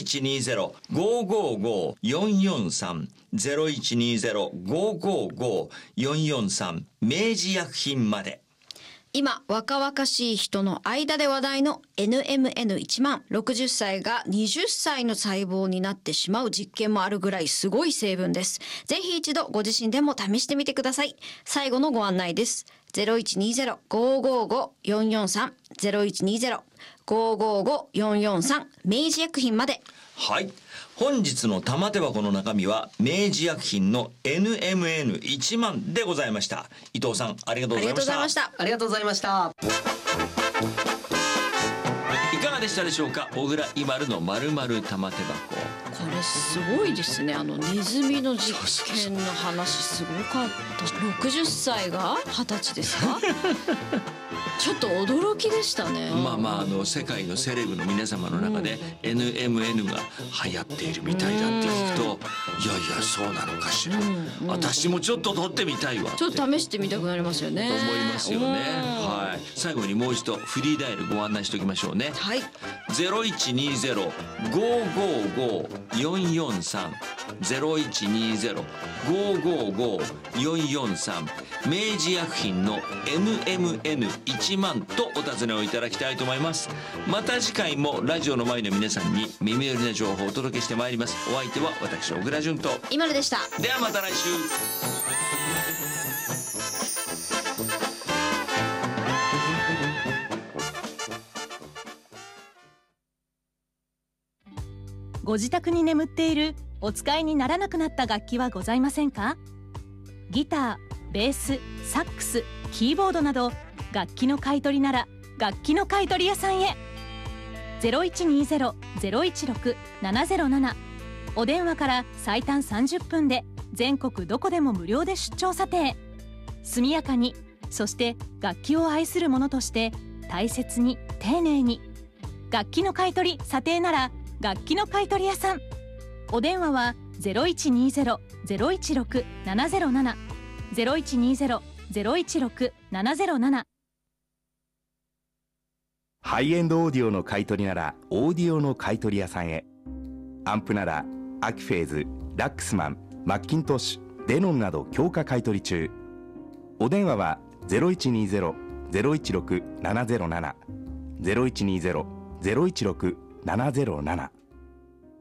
0120-555-443 0120-555-443明治薬品まで。 今若々しい人の間で話題の NMN1 万。60歳が20歳の細胞になってしまう実験もあるぐらいすごい成分です。ぜひ一度ご自身でも試してみてください。最後のご案内です。0120-555-443 0120-555-443明治薬品まで。 はい、本日の玉手箱の中身は明治薬品の NMN1 万でございました。伊藤さん、ありがとうございました。 ありがとうございました。 いかがでしたでしょうか。小倉伊丸のまるまる玉手箱。 これすごいですね。ネズミの実験の話すごかった。60歳が20歳ですかちょっと驚きでしたね。 世界のセレブの皆様の中で NMN が流行っているみたいだって聞くと、いやいやそうなのかしら、私もちょっと取ってみたいわってちょっと試してみたくなりますよね。 思いますよね。はい、最後にもう一度フリーダイヤルご案内しておきましょうね。 はい、 0120-555-443 0120-555-443明治薬品の NMN1 万とお尋ねをいただきたいと思います。また次回もラジオの前の皆さんに耳寄りな情報をお届けしてまいります。お相手は私小倉淳と今るでした。 ではまた来週。 ご自宅に眠っているお使いにならなくなった楽器はございませんか？ギター、ベース、サックス、キーボードなど楽器の買い取りなら楽器の買い取り屋さんへ。 0120-016-707 お電話から最短30分で全国どこでも無料で出張査定。速やかに、そして楽器を愛する者として大切に丁寧に。楽器の買い取り査定なら楽器の買い取り屋さん。お電話は 0120-016-707 0120-016-707。 ハイエンドオーディオの買い取りならオーディオの買い取り屋さんへ。アンプならアキフェーズ、ラックスマン、マッキントッシュ、デノンなど強化買い取り中。お電話は 0120-016-707 0120-016-707